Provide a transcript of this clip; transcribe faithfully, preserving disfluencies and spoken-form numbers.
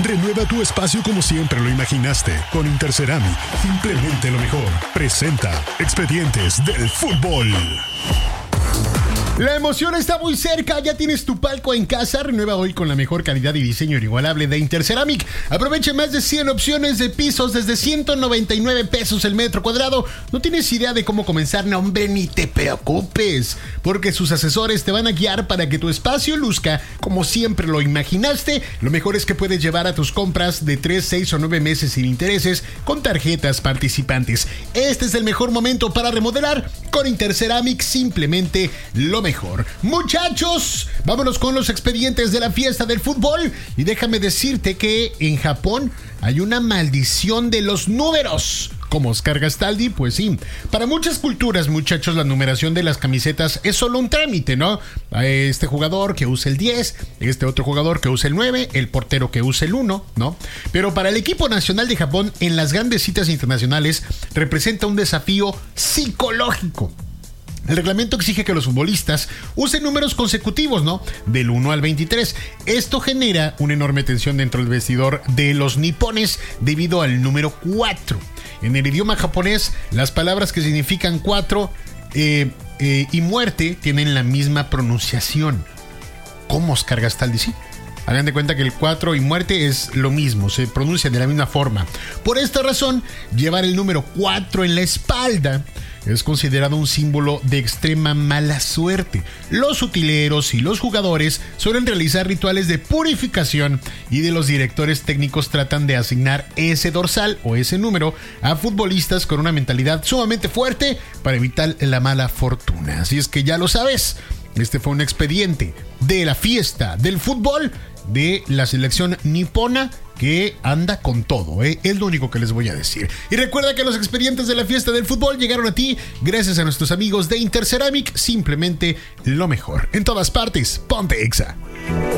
Renueva tu espacio como siempre lo imaginaste. Con Interceramic, simplemente lo mejor. Presenta Expedientes del Fútbol. La emoción está muy cerca, ya tienes tu palco en casa. Renueva hoy con la mejor calidad y diseño inigualable de Interceramic. Aproveche más de cien opciones de pisos desde ciento noventa y nueve pesos el metro cuadrado. ¿No tienes idea de cómo comenzar? No, hombre, ni te preocupes, porque sus asesores te van a guiar para que tu espacio luzca como siempre lo imaginaste. Lo mejor es que puedes llevar a tus compras de tres, seis o nueve meses sin intereses con tarjetas participantes. Este es el mejor momento para remodelar. Con Interceramic, simplemente lo mejor. Muchachos, vámonos con los expedientes de la fiesta del fútbol. Y déjame decirte que en Japón hay una maldición de los números. Como Oscar Gastaldi, pues sí. Para muchas culturas, muchachos, la numeración de las camisetas es solo un trámite, ¿no? Este jugador que usa el diez, este otro jugador que usa el nueve, el portero que usa el uno, ¿no? Pero para el equipo nacional de Japón, en las grandes citas internacionales, representa un desafío psicológico. El reglamento exige que los futbolistas usen números consecutivos, ¿no? Del uno al veintitrés. Esto genera una enorme tensión dentro del vestidor de los nipones debido al número cuatro. En el idioma japonés, las palabras que significan cuatro eh, eh, y muerte tienen la misma pronunciación. ¿Cómo, Oscar Gastaldi? Sí. Hagan de cuenta que el cuatro y muerte es lo mismo, se pronuncia de la misma forma. Por esta razón, llevar el número cuatro en la espalda es considerado un símbolo de extrema mala suerte. Los utileros y los jugadores suelen realizar rituales de purificación y de los directores técnicos tratan de asignar ese dorsal o ese número a futbolistas con una mentalidad sumamente fuerte para evitar la mala fortuna. Así es que ya lo sabes, este fue un expediente de la fiesta del fútbol de la selección nipona que anda con todo, ¿eh? Es lo único que les voy a decir. Y recuerda que los expedientes de la fiesta del fútbol llegaron a ti gracias a nuestros amigos de Interceramic, simplemente lo mejor. En todas partes, ponte Exa.